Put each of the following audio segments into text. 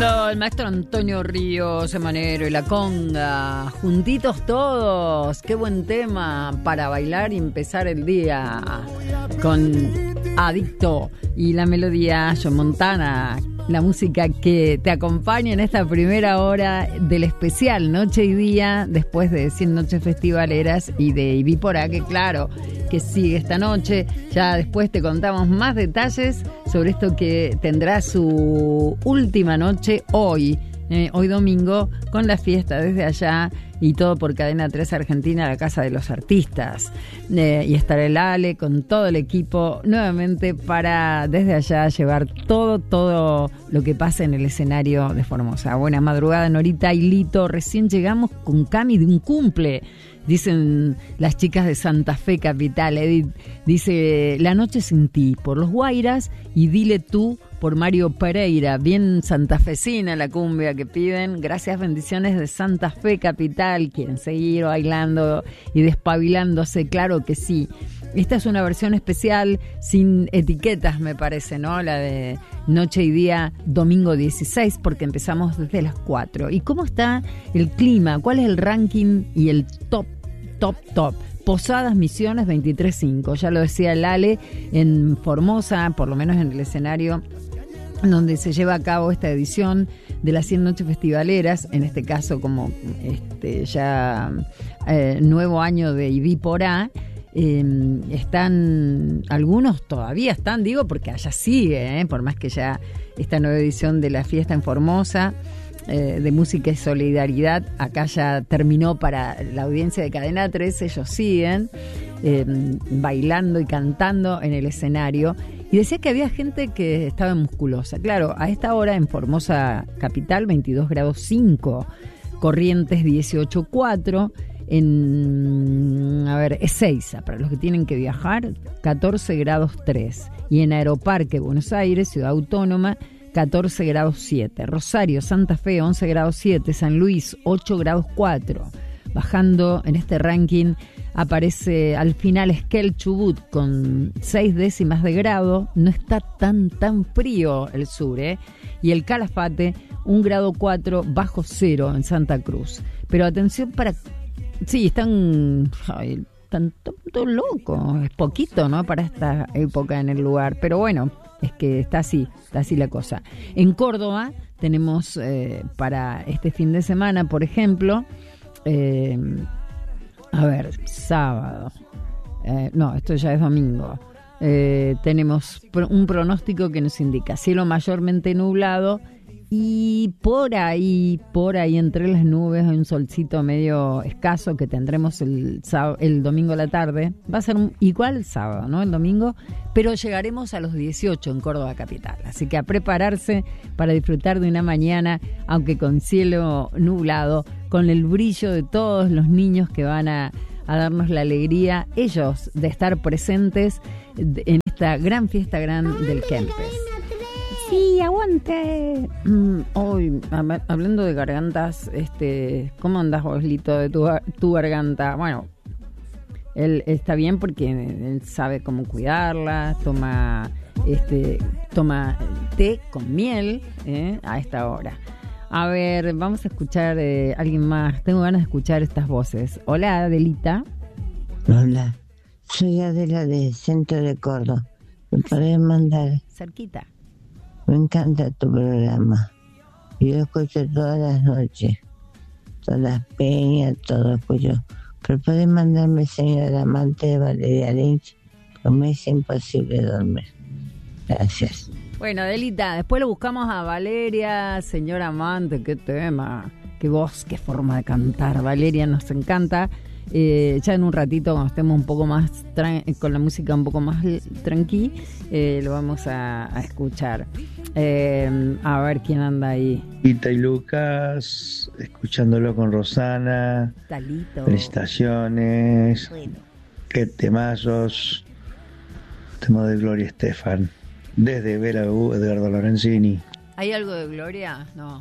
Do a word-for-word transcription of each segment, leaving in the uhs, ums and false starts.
Lindo, el maestro Antonio Ríos, Emanero y la conga, juntitos todos. Qué buen tema para bailar y empezar el día con Adicto y la melodía John Montana. La música que te acompaña en esta primera hora del especial Noche y Día, después de cien noches festivaleras y de Ibípora, que claro, que sigue esta noche. Ya después te contamos más detalles sobre esto que tendrá su última noche hoy, eh, hoy domingo, con la fiesta desde allá y todo por Cadena tres Argentina, la Casa de los Artistas. Eh, y estará el Ale con todo el equipo nuevamente para desde allá llevar todo, todo lo que pasa en el escenario de Formosa. Buena madrugada, Norita y Lito. Recién llegamos con Cami de un cumple. Dicen las chicas de Santa Fe Capital. Edith dice: La noche sin ti, por los Guairas, y Dile tú, por Mario Pereira. Bien santafesina la cumbia que piden. Gracias, bendiciones de Santa Fe Capital. ¿Quieren seguir bailando y despabilándose? Claro que sí. Esta es una versión especial sin etiquetas, me parece, ¿no? La de Noche y Día, domingo dieciséis, porque empezamos desde las cuatro. ¿Y cómo está el clima? ¿Cuál es el ranking y el top, top, top? Posadas Misiones veintitrés cinco, ya lo decía el Ale, en Formosa, por lo menos en el escenario donde se lleva a cabo esta edición de las cien noches festivaleras, en este caso como este ya eh, nuevo año de Ibípora. Eh, están, algunos todavía están, digo, porque allá sigue, eh, por más que ya esta nueva edición de la fiesta en Formosa, eh, de música y solidaridad, acá ya terminó para la audiencia de Cadena tres, ellos siguen eh, bailando y cantando en el escenario. Y decía que había gente que estaba musculosa. Claro, a esta hora en Formosa Capital, veintidós grados cinco, Corrientes dieciocho cuatro, en, a ver, Ezeiza, para los que tienen que viajar, catorce grados tres. Y en Aeroparque, Buenos Aires, Ciudad Autónoma, catorce grados siete. Rosario, Santa Fe, once grados siete. San Luis, ocho grados cuatro. Bajando en este ranking aparece al final Esquel Chubut con seis décimas de grado. No está tan tan frío el sur, ¿eh? Y el Calafate, un grado cuatro bajo cero en Santa Cruz. Pero atención para... Sí, están... Ay, están todos locos. Es poquito, ¿no? Para esta época en el lugar. Pero bueno, es que está así, está así la cosa. En Córdoba tenemos eh, para este fin de semana, por ejemplo... Eh, a ver, sábado. Eh, no, esto ya es domingo. Eh, tenemos pro, un pronóstico que nos indica cielo mayormente nublado y por ahí, por ahí entre las nubes hay un solcito medio escaso que tendremos el, el domingo a la tarde. Va a ser un, igual el sábado, ¿no? El domingo, pero llegaremos a los dieciocho en Córdoba Capital. Así que a prepararse para disfrutar de una mañana, aunque con cielo nublado, con el brillo de todos los niños que van a, a darnos la alegría, ellos, de estar presentes en esta gran fiesta gran del Kempes. Sí, aguante. Mm, hoy, hablando de gargantas, este, ¿cómo andás vos, Lito, de tu, tu garganta? Bueno, él está bien porque él sabe cómo cuidarla, toma, este, toma té con miel eh, a esta hora. A ver, vamos a escuchar eh, a alguien más. Tengo ganas de escuchar estas voces. Hola, Adelita. Hola, soy Adela de Centro de Córdoba. ¿Me podés mandar? Cerquita. Me encanta tu programa. Yo escucho todas las noches. Todas las peñas, todo escucho. Pero podés mandarme, señora amante de Valeria Lynch, porque me es imposible dormir. Gracias. Bueno, Adelita, después lo buscamos a Valeria, señora amante, qué tema, qué voz, qué forma de cantar. Valeria nos encanta. Eh, ya en un ratito, cuando estemos un poco más tran- con la música un poco más tranqui, eh, lo vamos a, a escuchar. Eh, a ver quién anda ahí. Ita y Lucas, escuchándolo con Rosana. Talito. Felicitaciones. Bueno. Qué temazos. Tema de Gloria Estefan. Desde Vera Eduardo Lorenzini. ¿Hay algo de Gloria? No.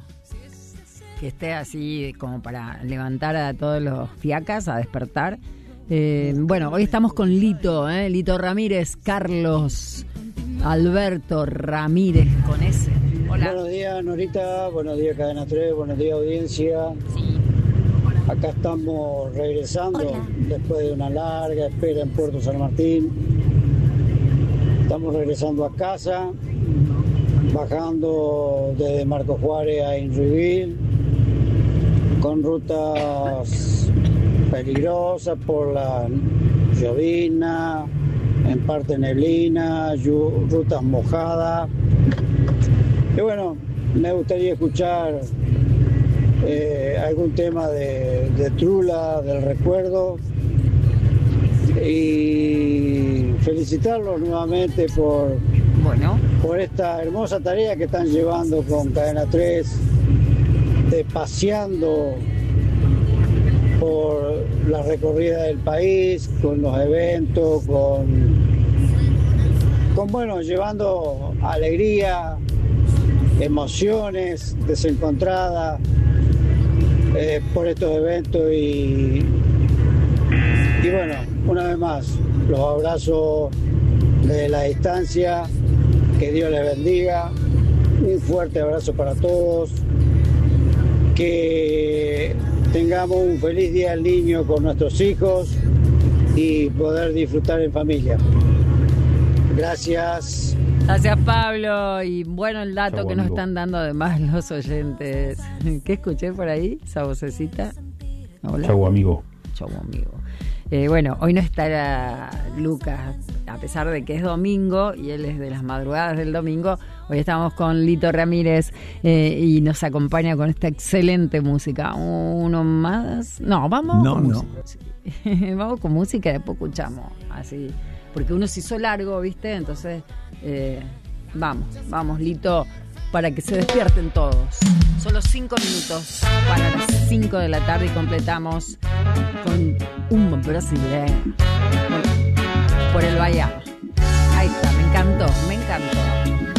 Que esté así como para levantar a todos los fiacas, a despertar. Eh, bueno, hoy estamos con Lito, ¿eh? Lito Ramírez, Carlos Alberto Ramírez, con ese. Hola. Hola. Buenos días, Norita. Buenos días, Cadena tres. Buenos días, audiencia. Sí. Acá estamos regresando Hola. después de una larga espera en Puerto San Martín. Estamos regresando a casa, bajando desde Marcos Juárez a Inruibil, con rutas peligrosas por la llovizna, en parte neblina, yu- rutas mojadas. Y bueno, me gustaría escuchar eh, algún tema de, de Trula, del recuerdo, y felicitarlos nuevamente por, Bueno, por esta hermosa tarea que están llevando con Cadena tres, de paseando por la recorrida del país, con los eventos, con, con bueno, llevando alegría, emociones desencontradas eh, por estos eventos y, y bueno, una vez más, los abrazo desde la distancia, que Dios les bendiga, un fuerte abrazo para todos, que tengamos un feliz Día del Niño con nuestros hijos y poder disfrutar en familia. Gracias. gracias Pablo. Y bueno, el dato Chau, que nos amigo. están dando además los oyentes. ¿Qué escuché por ahí? Esa vocecita. Hola. Chau, amigo. Chau, amigo. Eh, bueno, hoy no estará Lucas, a pesar de que es domingo y él es de las madrugadas del domingo. Hoy estamos con Lito Ramírez eh, y nos acompaña con esta excelente música. ¿Uno más? No, vamos No, con no. música. Sí. Vamos con música y después escuchamos. Así, porque uno se hizo largo, ¿viste? Entonces, eh, vamos, vamos, Lito, para que se despierten todos. Solo cinco minutos para las cinco de la tarde y completamos con un brasileño por el Bahía. Ahí está, me encantó, me encantó.